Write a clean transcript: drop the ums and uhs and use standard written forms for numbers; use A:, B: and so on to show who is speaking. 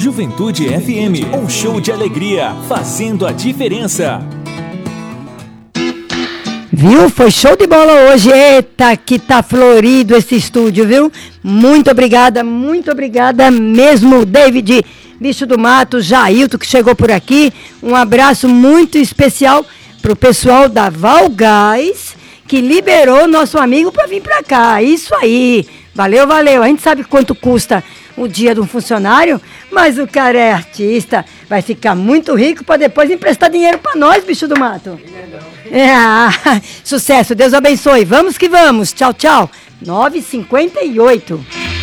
A: Juventude FM, um show de alegria, fazendo a diferença.
B: Viu? Foi show de bola hoje. Eita, que tá florido esse estúdio, viu? Muito obrigada mesmo, David, Bicho do Mato, Jailton, que chegou por aqui. Um abraço muito especial pro pessoal da Valgás, que liberou nosso amigo para vir para cá. Isso aí. Valeu. A gente sabe quanto custa o dia de um funcionário, mas o cara é artista, vai ficar muito rico para depois emprestar dinheiro para nós, Bicho do Mato. Sucesso, Deus abençoe. Vamos que vamos. Tchau. 9h58.